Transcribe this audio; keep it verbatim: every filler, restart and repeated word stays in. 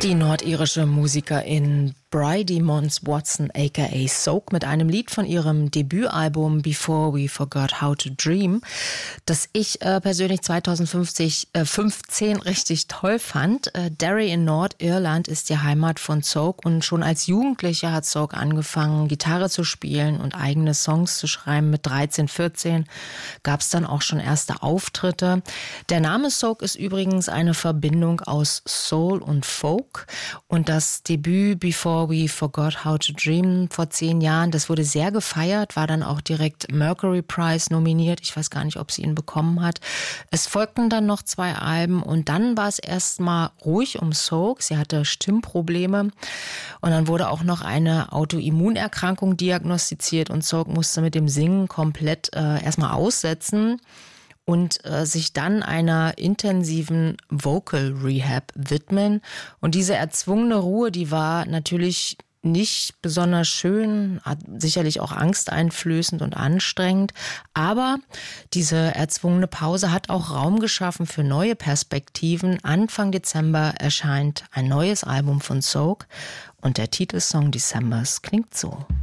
Die nordirische Musikerin Bridie Mons Watson aka Soak mit einem Lied von ihrem Debütalbum Before We Forgot How to Dream, das ich äh, persönlich zweitausendfünfzehn richtig toll fand. Äh, Derry in Nordirland ist die Heimat von Soak und schon als Jugendliche hat Soak angefangen, Gitarre zu spielen und eigene Songs zu schreiben. Mit dreizehn, vierzehn gab es dann auch schon erste Auftritte. Der Name Soak ist übrigens eine Verbindung aus Soul und Folk und das Debüt Before We Forgot How to Dream vor zehn Jahren, das wurde sehr gefeiert, war dann auch direkt Mercury Prize nominiert. Ich weiß gar nicht, ob sie ihn bekommen hat. Es folgten dann noch zwei Alben und dann war es erstmal ruhig um Soak. Sie hatte Stimmprobleme und dann wurde auch noch eine Autoimmunerkrankung diagnostiziert und Soak musste mit dem Singen komplett äh, erstmal aussetzen und äh, sich dann einer intensiven Vocal Rehab widmen. Und diese erzwungene Ruhe, die war natürlich nicht besonders schön, hat sicherlich auch angsteinflößend und anstrengend. Aber diese erzwungene Pause hat auch Raum geschaffen für neue Perspektiven. Anfang Dezember erscheint ein neues Album von Soak und der Titelsong Decembers klingt so.